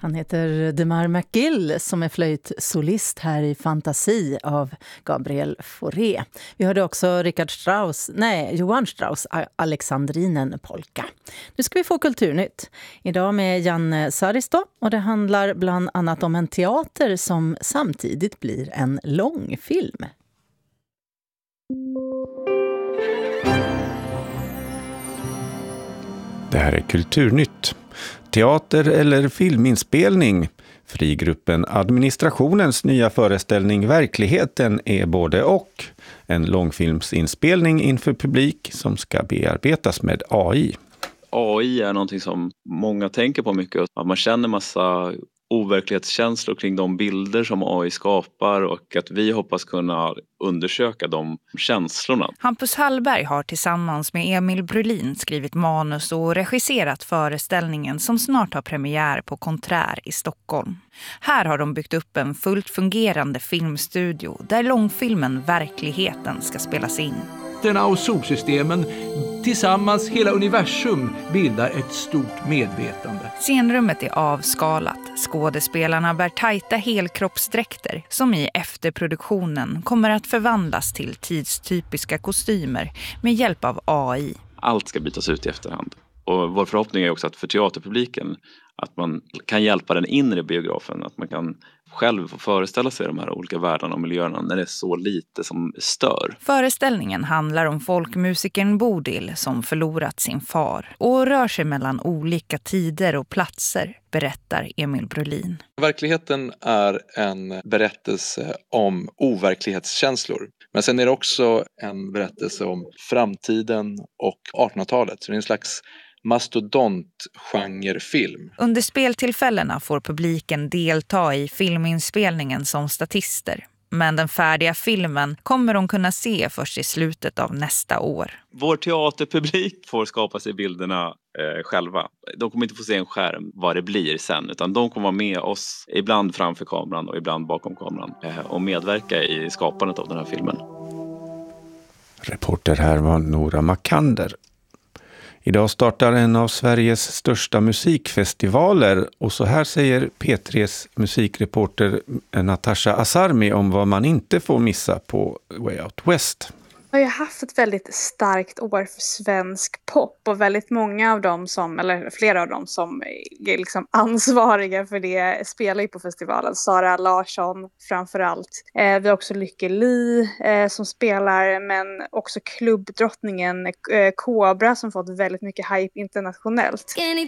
Han heter Demar McGill som är flöjtsolist här i Fantasi av Gabriel Fauré. Vi hörde också Johan Strauss Alexandrinen polka. Nu ska vi få kulturnytt. Idag med Janne Saristo och det handlar bland annat om en teater som samtidigt blir en långfilm. Det här är Kulturnytt. Teater eller filminspelning. Frigruppen Administrationens nya föreställning Verkligheten är både och. En långfilmsinspelning inför publik som ska bearbetas med AI. AI är någonting som många tänker på mycket. Att man känner massa overklighetskänslor kring de bilder som AI skapar och att vi hoppas kunna undersöka de känslorna. Hampus Hallberg har tillsammans med Emil Brulin skrivit manus och regisserat föreställningen som snart har premiär på Konträr i Stockholm. Här har de byggt upp en fullt fungerande filmstudio där långfilmen Verkligheten ska spelas in. Och solsystemen tillsammans hela universum bildar ett stort medvetande. Scenrummet är avskalat. Skådespelarna bär tajta helkroppsdräkter som i efterproduktionen kommer att förvandlas till tidstypiska kostymer med hjälp av AI. Allt ska bytas ut i efterhand. Och vår förhoppning är också att för teaterpubliken att man kan hjälpa den inre biografen, att man kan själv få föreställa sig de här olika världarna och miljöerna när det är så lite som stör. Föreställningen handlar om folkmusikern Bodil som förlorat sin far och rör sig mellan olika tider och platser, berättar Emil Brulin. Verkligheten är en berättelse om overklighetskänslor. Men sen är det också en berättelse om framtiden och 1800-talet. Så det är en slags mastodontgenrefilm. Under speltillfällena får publiken delta i filminspelningen som statister. Men den färdiga filmen kommer de kunna se först i slutet av nästa år. Vår teaterpublik får skapa sig bilderna själva. De kommer inte få se en skärm vad det blir sen, utan de kommer vara med oss ibland framför kameran och ibland bakom kameran och medverka i skapandet av den här filmen. Reporter här var Nora Makander. Idag startar en av Sveriges största musikfestivaler och så här säger P3s musikreporter Natasha Asarmi om vad man inte får missa på Way Out West. Jag har haft ett väldigt starkt år för svensk pop och väldigt många av dem flera av dem som är liksom ansvariga för det spelar ju på festivalen. Sara Larsson framförallt. Vi har också Lykke Li som spelar, men också klubbdrottningen Kobra som fått väldigt mycket hype internationellt.